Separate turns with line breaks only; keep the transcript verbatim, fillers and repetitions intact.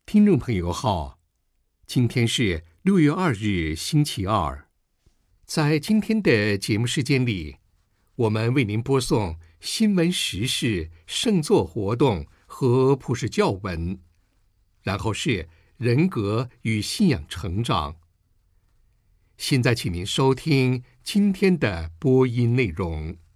听众朋友好，今天是六月二日，星期二。在今天的节目时间里，我们为您播送新闻时事、圣作活动和普世教文，然后是人格与信仰成长。现在请您收听今天的播音内容。